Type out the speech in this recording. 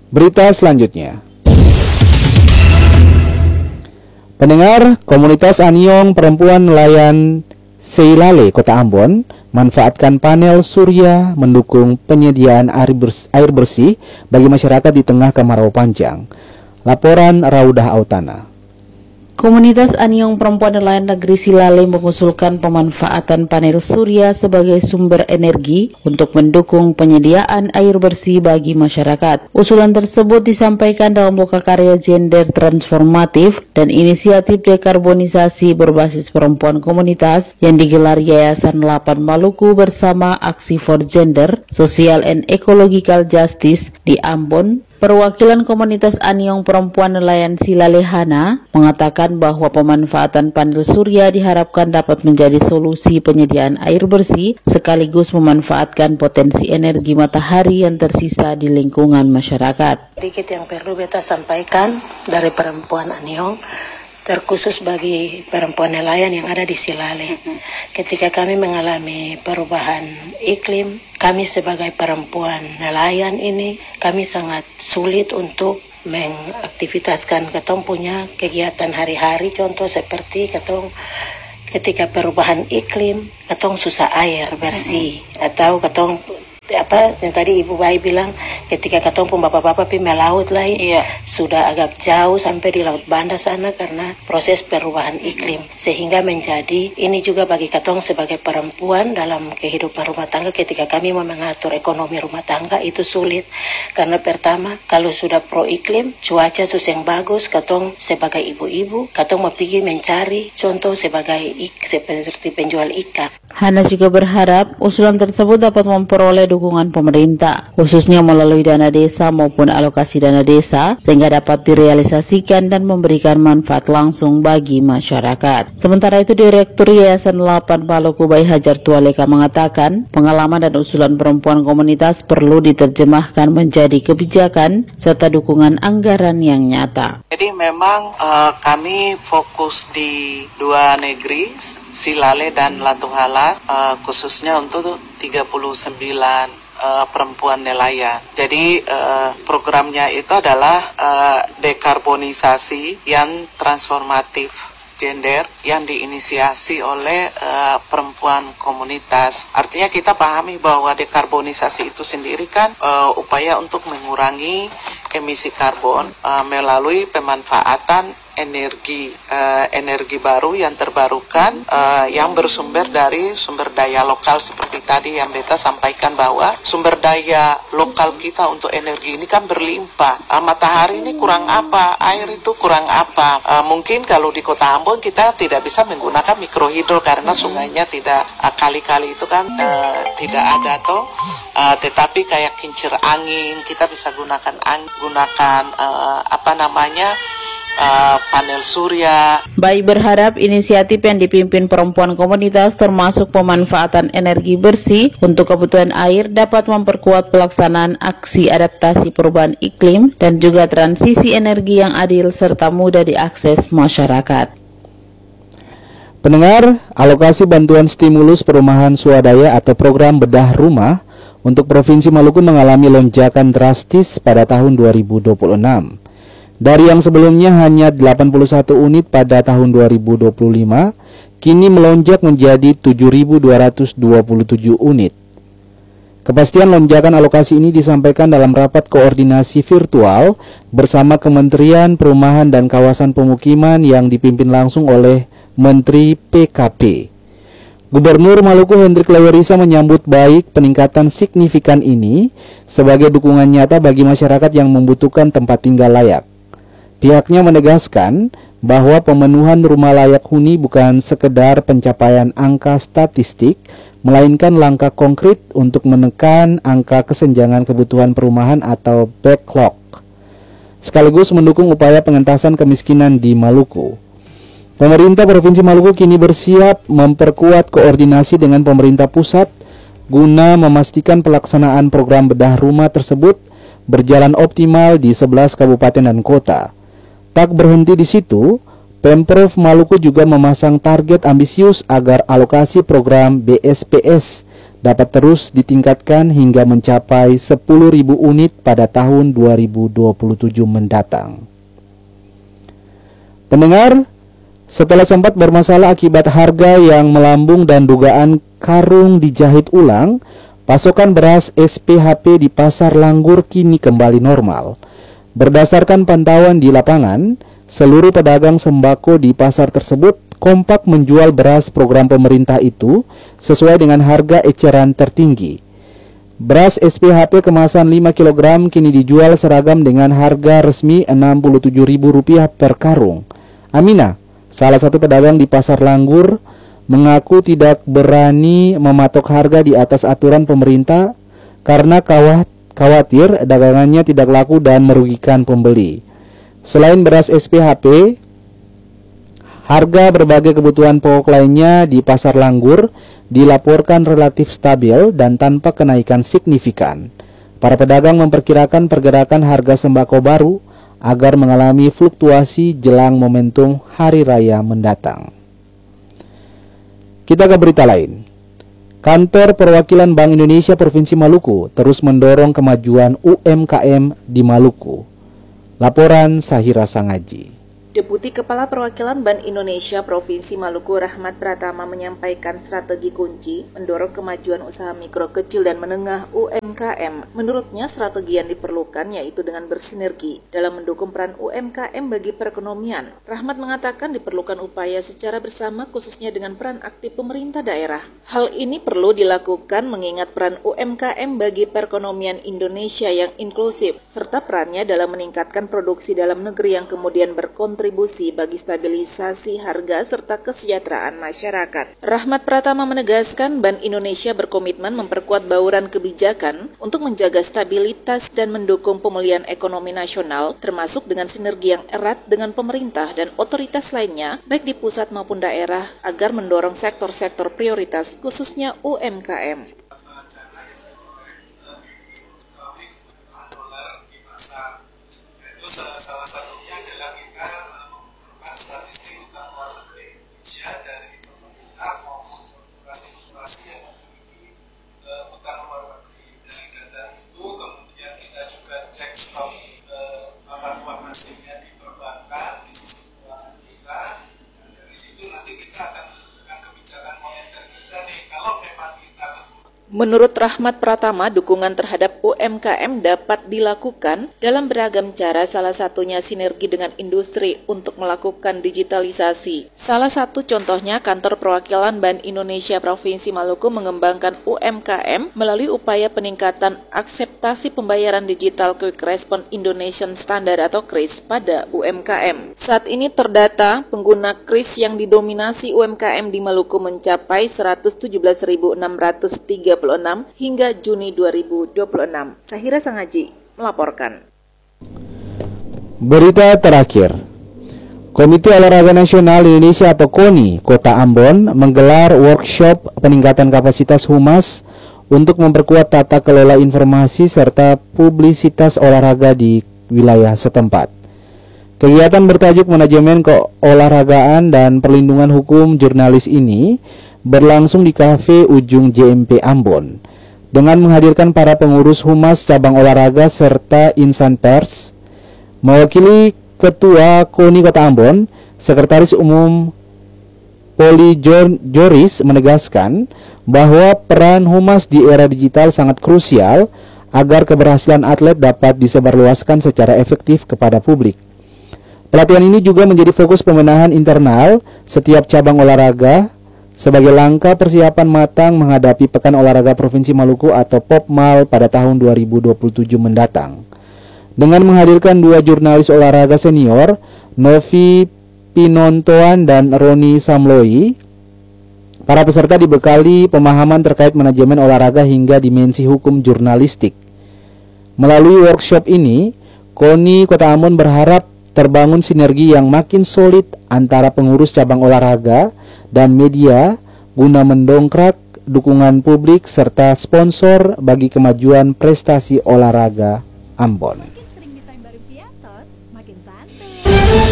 Berita selanjutnya. Pendengar, komunitas Anyong Perempuan Nelayan Seilale, Kota Ambon, manfaatkan panel surya mendukung penyediaan air bersih bagi masyarakat di tengah kemarau panjang. Laporan Raudah Autana. Komunitas Anyong Perempuan Nelayan Negeri Silale mengusulkan pemanfaatan panel surya sebagai sumber energi untuk mendukung penyediaan air bersih bagi masyarakat. Usulan tersebut disampaikan dalam lokakarya gender transformatif dan inisiatif dekarbonisasi berbasis perempuan komunitas yang digelar Yayasan Lapan Maluku bersama Aksi for Gender, Social and Ecological Justice di Ambon. Perwakilan komunitas Anyong Perempuan Nelayan Silale Hana mengatakan bahwa pemanfaatan panel surya diharapkan dapat menjadi solusi penyediaan air bersih sekaligus memanfaatkan potensi energi matahari yang tersisa di lingkungan masyarakat. Sedikit yang perlu beta sampaikan dari perempuan Anyong, terkhusus bagi perempuan nelayan yang ada di Silale. Ketika kami mengalami perubahan iklim, kami sebagai perempuan nelayan ini, kami sangat sulit untuk mengaktivitaskan ketong punya kegiatan hari-hari, contoh seperti ketong ketika perubahan iklim, ketong susah air bersih, atau ketong yang tadi Ibu Bayi bilang ketika ketong pun bapak-bapak pergi melaut lah, sudah agak jauh sampai di Laut Banda sana karena proses perubahan iklim, sehingga menjadi ini juga bagi ketong sebagai perempuan dalam kehidupan rumah tangga. Ketika kami mau mengatur ekonomi rumah tangga itu sulit karena pertama kalau sudah pro iklim, cuaca susah yang bagus, ketong sebagai ibu-ibu ketong mau pergi mencari contoh seperti penjual ikan. Hana juga berharap usulan tersebut dapat memperoleh dukungan pemerintah, khususnya melalui dana desa maupun alokasi dana desa, sehingga dapat direalisasikan dan memberikan manfaat langsung bagi masyarakat. Sementara itu, Direktur Yayasan Lapan Maluku Bayi Hajar Tualeka mengatakan, pengalaman dan usulan perempuan komunitas perlu diterjemahkan menjadi kebijakan serta dukungan anggaran yang nyata. Jadi memang kami fokus di dua negeri, Silale dan Latuhala, khususnya untuk 39 perempuan nelayan. Jadi programnya itu adalah dekarbonisasi yang transformatif gender yang diinisiasi oleh perempuan komunitas. Artinya kita pahami bahwa dekarbonisasi itu sendiri kan upaya untuk mengurangi emisi karbon melalui pemanfaatan energi baru yang terbarukan yang bersumber dari sumber daya lokal seperti tadi yang beta sampaikan bahwa sumber daya lokal kita untuk energi ini kan berlimpah. Matahari ini kurang apa, air itu kurang apa. Mungkin kalau di Kota Ambon kita tidak bisa menggunakan mikrohidro karena sungainya tidak kali-kali itu kan tidak ada toh. Tetapi kayak kincir angin kita bisa gunakan panel surya. Bayi berharap inisiatif yang dipimpin perempuan komunitas termasuk pemanfaatan energi bersih untuk kebutuhan air dapat memperkuat pelaksanaan aksi adaptasi perubahan iklim dan juga transisi energi yang adil serta mudah diakses masyarakat. Pendengar, alokasi bantuan stimulus perumahan swadaya atau program bedah rumah untuk Provinsi Maluku mengalami lonjakan drastis pada tahun 2026. Dari yang sebelumnya hanya 81 unit pada tahun 2025, kini melonjak menjadi 7.227 unit. Kepastian lonjakan alokasi ini disampaikan dalam rapat koordinasi virtual bersama Kementerian Perumahan dan Kawasan Pemukiman yang dipimpin langsung oleh Menteri PKP. Gubernur Maluku Hendrik Lewerisa menyambut baik peningkatan signifikan ini sebagai dukungan nyata bagi masyarakat yang membutuhkan tempat tinggal layak. Pihaknya menegaskan bahwa pemenuhan rumah layak huni bukan sekedar pencapaian angka statistik, melainkan langkah konkret untuk menekan angka kesenjangan kebutuhan perumahan atau backlog, sekaligus mendukung upaya pengentasan kemiskinan di Maluku. Pemerintah Provinsi Maluku kini bersiap memperkuat koordinasi dengan pemerintah pusat guna memastikan pelaksanaan program bedah rumah tersebut berjalan optimal di 11 kabupaten dan kota. Tak berhenti di situ, Pemprov Maluku juga memasang target ambisius agar alokasi program BSPS dapat terus ditingkatkan hingga mencapai 10.000 unit pada tahun 2027 mendatang. Pendengar, setelah sempat bermasalah akibat harga yang melambung dan dugaan karung dijahit ulang, pasokan beras SPHP di Pasar Langgur kini kembali normal. Berdasarkan pantauan di lapangan, seluruh pedagang sembako di pasar tersebut kompak menjual beras program pemerintah itu sesuai dengan harga eceran tertinggi. Beras SPHP kemasan 5 kg kini dijual seragam dengan harga resmi Rp67.000 per karung. Amina, salah satu pedagang di Pasar Langgur, mengaku tidak berani mematok harga di atas aturan pemerintah karena khawatir dagangannya tidak laku dan merugikan pembeli. Selain beras SPHP, harga berbagai kebutuhan pokok lainnya di Pasar Langgur dilaporkan relatif stabil dan tanpa kenaikan signifikan. Para pedagang memperkirakan pergerakan harga sembako baru agar mengalami fluktuasi jelang momentum Hari Raya mendatang. Kita ke berita lain. Kantor Perwakilan Bank Indonesia Provinsi Maluku terus mendorong kemajuan UMKM di Maluku. Laporan Sahira Sangaji. Deputi Kepala Perwakilan Bank Indonesia Provinsi Maluku Rahmat Pratama menyampaikan strategi kunci mendorong kemajuan usaha mikro, kecil, dan menengah UMKM. Menurutnya strategi yang diperlukan yaitu dengan bersinergi dalam mendukung peran UMKM bagi perekonomian. Rahmat mengatakan diperlukan upaya secara bersama khususnya dengan peran aktif pemerintah daerah. Hal ini perlu dilakukan mengingat peran UMKM bagi perekonomian Indonesia yang inklusif serta perannya dalam meningkatkan produksi dalam negeri yang kemudian berkontribusi bagi stabilisasi harga serta kesejahteraan masyarakat. Rahmat Pratama menegaskan Bank Indonesia berkomitmen memperkuat bauran kebijakan untuk menjaga stabilitas dan mendukung pemulihan ekonomi nasional, termasuk dengan sinergi yang erat dengan pemerintah dan otoritas lainnya, baik di pusat maupun daerah, agar mendorong sektor-sektor prioritas, khususnya UMKM. Salah satunya adalah kita membutuhkan statistik utang luar negeri dari pemerintah maupun korporasi yang memiliki utang luar negeri. Dari data itu kemudian kita juga cek stok uang asingnya di perbankan, di sisi keuangan kita. Dan dari situ nanti kita akan menentukan kebijakan moneter kita nih. Kalau memang kita Menurut Rahmat Pratama, dukungan terhadap UMKM dapat dilakukan dalam beragam cara, salah satunya sinergi dengan industri untuk melakukan digitalisasi. Salah satu contohnya, Kantor Perwakilan Bank Indonesia Provinsi Maluku mengembangkan UMKM melalui upaya peningkatan akseptasi pembayaran digital Quick Response Indonesian Standard atau KRIS pada UMKM. Saat ini terdata pengguna KRIS yang didominasi UMKM di Maluku mencapai 117.636 hingga Juni 2026. Sahira Sangaji melaporkan. Berita terakhir. Komite Olahraga Nasional Indonesia atau KONI Kota Ambon menggelar workshop peningkatan kapasitas humas untuk memperkuat tata kelola informasi serta publisitas olahraga di wilayah setempat. Kegiatan bertajuk Manajemen Keolahragaan dan Perlindungan Hukum Jurnalis ini berlangsung di Kafe Ujung JMP Ambon dengan menghadirkan para pengurus humas cabang olahraga serta insan pers. Mewakili Ketua KONI Kota Ambon, Sekretaris Umum Poli Joris menegaskan bahwa peran humas di era digital sangat krusial agar keberhasilan atlet dapat disebarluaskan secara efektif kepada publik. Pelatihan ini juga menjadi fokus pembenahan internal setiap cabang olahraga sebagai langkah persiapan matang menghadapi Pekan Olahraga Provinsi Maluku atau POPMAL pada tahun 2027 mendatang. Dengan menghadirkan dua jurnalis olahraga senior, Novi Pinontoan dan Roni Samloi, para peserta dibekali pemahaman terkait manajemen olahraga hingga dimensi hukum jurnalistik. Melalui workshop ini, KONI Kota Ambon berharap terbangun sinergi yang makin solid antara pengurus cabang olahraga dan media guna mendongkrak dukungan publik serta sponsor bagi kemajuan prestasi olahraga Ambon.